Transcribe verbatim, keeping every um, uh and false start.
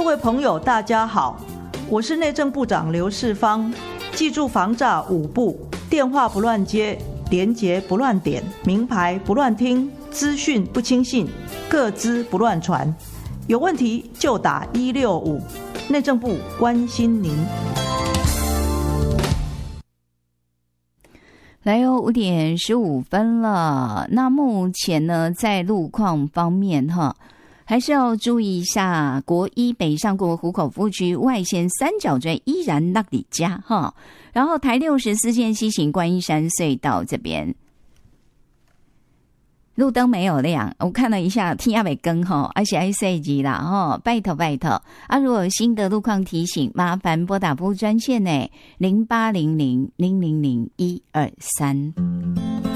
各位朋友大家好，我是内政部长刘世芳。记住防诈五不：电话不乱接，连结不乱点，名牌不乱听，资讯不轻信，个资不乱传。有问题就打一六五，内政部关心您。 来哦，五点十五分了。那目前呢，在路况方面哈，还是要注意一下。国一北上过湖口分区外线三角锥依然那里加哈，然后台六十四线西行观音山隧道这边路灯没有亮，我看了一下天也没更哈，而且还设计啦哈，拜托拜托啊！如果有新的路况提醒，麻烦拨打服务专线呢零八零零零零零一二三。